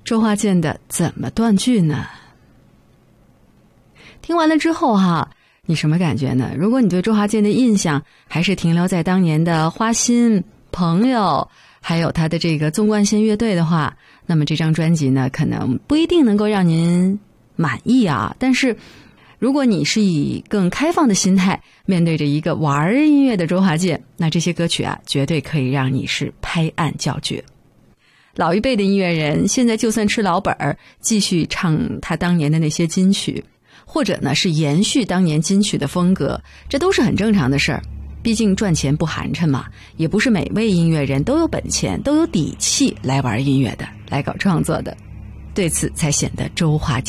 周华健的怎么断句呢？听完了之后你什么感觉呢？如果你对周华健的印象还是停留在当年的花心、朋友，还有他的这个纵贯线乐队的话，那么这张专辑呢，可能不一定能够让您满意但是如果你是以更开放的心态面对着一个玩音乐的周华健，那这些歌曲绝对可以让你是拍案叫绝。老一辈的音乐人现在就算吃老本儿，继续唱他当年的那些金曲，或者呢是延续当年金曲的风格，这都是很正常的事儿。毕竟赚钱不寒碜嘛，也不是每位音乐人都有本钱、都有底气来玩音乐的，来搞创作的。对此才显得周华健